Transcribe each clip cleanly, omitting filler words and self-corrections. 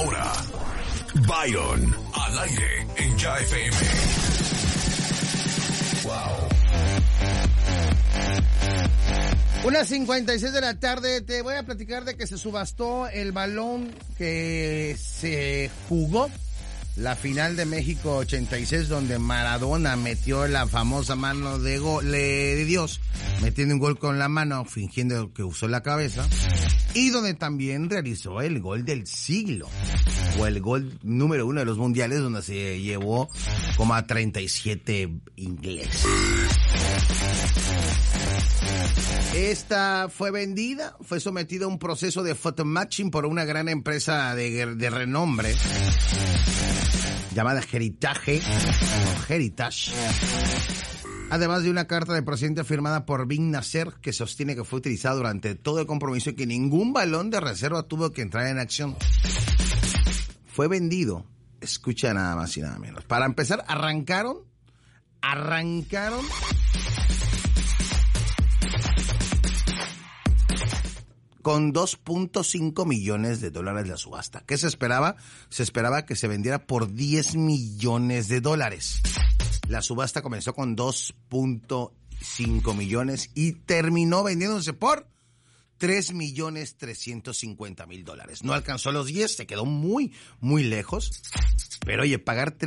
Ahora, Byron, al aire en Ya FM. Wow. 1:56 de la tarde, te voy a platicar de que se subastó el balón que se jugó la final de México 86, donde Maradona metió la famosa mano de Dios, metiendo un gol con la mano, fingiendo que usó la cabeza, y donde también realizó el gol del siglo, o el gol número 1 de los mundiales, donde se llevó como a 37 ingleses. Esta fue vendida, fue sometida a un proceso de photomatching por una gran empresa de renombre llamada Heritage, además de una carta de procedente firmada por Bin Nasser que sostiene que fue utilizada durante todo el compromiso y que ningún balón de reserva tuvo que entrar en acción. Fue vendido, escucha nada más y nada menos. Para empezar, arrancaron con $2.5 millones la subasta. ¿Qué se esperaba? Se esperaba que se vendiera por $10 millones. La subasta comenzó con 2.5 millones y terminó vendiéndose por $3.350.000. No alcanzó los 10, se quedó muy, muy lejos. Pero oye, pagar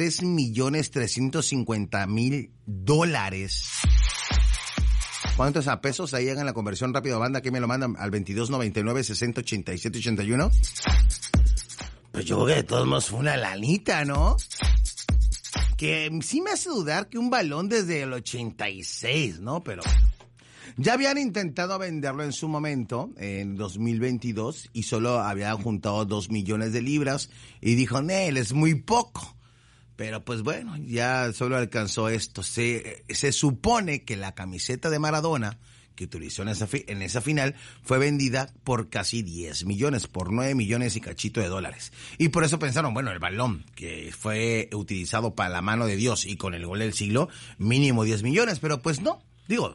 $3.350.000. ¿Cuánto es a pesos? Ahí hagan la conversión rápido, banda, que me lo mandan al 2299-608781. Pues yo creo que de todos modos fue una lanita, ¿no? Que sí me hace dudar que un balón desde el 86, ¿no? Pero ya habían intentado venderlo en su momento, en 2022, y solo habían juntado 2 millones de libras, y dijo, Nel, es muy poco. Pero pues bueno, ya solo alcanzó esto. Se supone que la camiseta de Maradona que utilizó en esa final fue vendida por casi 10 millones, por 9 millones y cachito de dólares. Y por eso pensaron, bueno, el balón que fue utilizado para la mano de Dios y con el gol del siglo, mínimo 10 millones. Pero pues no, digo,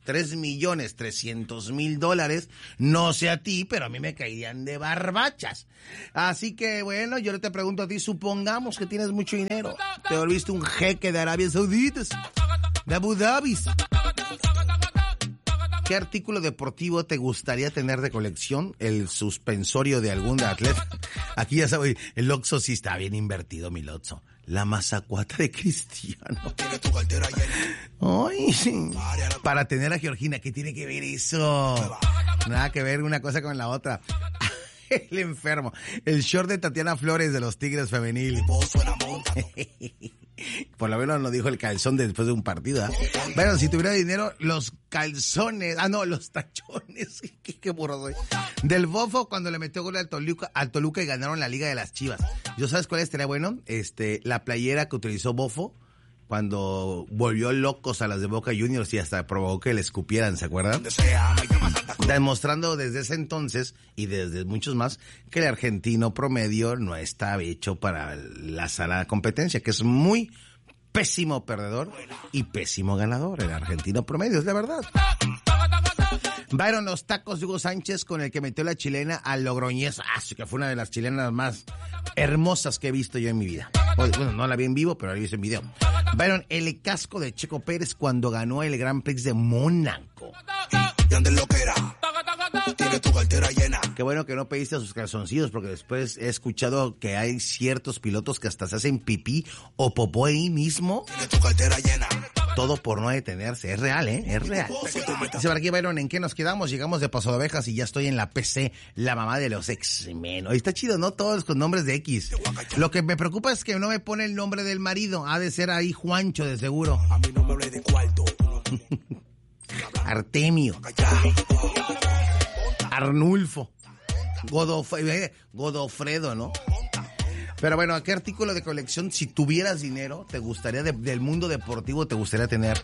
$3.300.000, no sé a ti, pero a mí me caerían de barbachas. Así que bueno, yo te pregunto a ti, supongamos que tienes mucho dinero, te volviste un jeque de Arabia Saudita, de Abu Dhabi. ¿Qué artículo deportivo te gustaría tener de colección? El suspensorio de algún atleta. Aquí ya sabes, el Oxxo sí está bien invertido, mi Oxxo. La mazacuata de Cristiano. Ay, para tener a Georgina, ¿qué tiene que ver eso? Nada que ver una cosa con la otra. El enfermo. El short de Tatiana Flores de los Tigres femenil. Por lo menos no dijo el calzón después de un partido, ¿eh? Bueno, si tuviera dinero, los calzones, los tachones, qué burro soy. Del Bofo cuando le metió gol al Toluca y ganaron la Liga de las Chivas. ¿Yo sabes cuál estaría bueno? La playera que utilizó Bofo cuando volvió locos a las de Boca Juniors y hasta provocó que le escupieran, ¿se acuerdan? Demostrando desde ese entonces y desde muchos más que el argentino promedio no está hecho para la sana competencia, que es muy pésimo perdedor y pésimo ganador. El argentino promedio, es la verdad. Byron, los tacos de Hugo Sánchez con el que metió la chilena a Logroñez. Que fue una de las chilenas más hermosas que he visto yo en mi vida. Bueno, no la vi en vivo, pero la vi en video. Byron, el casco de Checo Pérez cuando ganó el Grand Prix de Mónaco. Y andes lo que era. Tienes tu cartera llena. Qué bueno que no pediste a sus calzoncillos, porque después he escuchado que hay ciertos pilotos que hasta se hacen pipí o popó ahí mismo. Tienes tu cartera llena. Todo por no detenerse. Es real, ¿eh? Es real. Dice por aquí, Byron, ¿en qué nos quedamos? Llegamos de Paso de Ovejas y ya estoy en la PC, la mamá de los X-Men. Hoy está chido, ¿no? Todos con nombres de X. Lo que me preocupa es que no me pone el nombre del marido. Ha de ser ahí Juancho, de seguro. A mí no me hablé de cuarto. Artemio. Arnulfo. Godofredo, ¿no? Pero bueno, ¿qué artículo de colección, si tuvieras dinero, te gustaría, del mundo deportivo, te gustaría tener?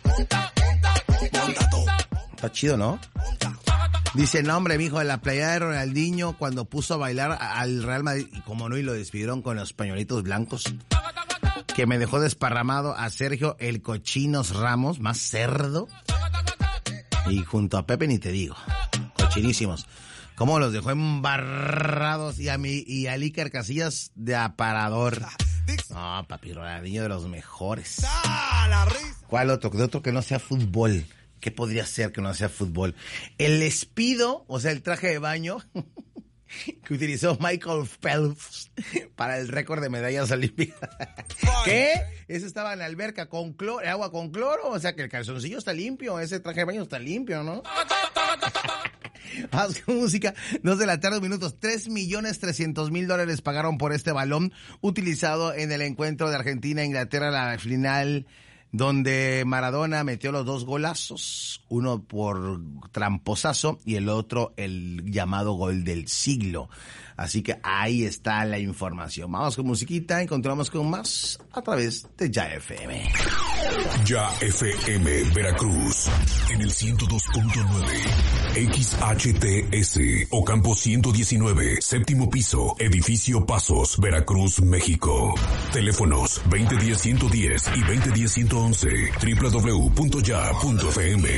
Está chido, ¿no? Dice, no, hombre, mijo, de la playera de Ronaldinho cuando puso a bailar al Real Madrid, y como no, y lo despidieron con los pañuelitos blancos, que me dejó desparramado a Sergio el Cochinos Ramos, más cerdo, y junto a Pepe ni te digo, cochinísimos. cómo los dejó embarrados y a Iker Casillas de aparador. No, papi, Ronaldinho de los mejores. ¿Cuál otro? De otro que no sea fútbol. ¿Qué podría ser que no sea fútbol? El Speedo, o sea, el traje de baño que utilizó Michael Phelps para el récord de medallas olímpicas. ¿Qué? Ese estaba en la alberca con cloro, agua con cloro, o sea que el calzoncillo está limpio, ese traje de baño está limpio, ¿no? Vamos con música. 2 de la tarde, minutos. $3,300,000 pagaron por este balón utilizado en el encuentro de Argentina e Inglaterra, la final, donde Maradona metió los 2 golazos, uno por tramposazo y el otro el llamado gol del siglo. Así que ahí está la información. Vamos con musiquita y continuamos con más a través de Ya FM. Ya FM Veracruz en el 102.9 XHTS Ocampo 119, séptimo piso, edificio Pasos, Veracruz, México. Teléfonos 2010-110 y 2010-111, www.ya.fm.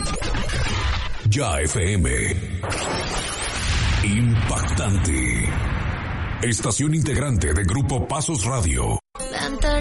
Ya FM. Impactante. Estación integrante de Grupo Pasos Radio.